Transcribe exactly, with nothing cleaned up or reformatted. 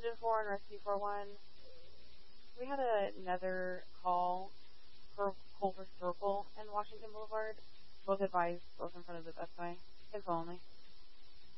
Engine four and Rescue four one. We had another call for Culver Circle and Washington Boulevard. Both advised, both in front of the Best Buy. Info only.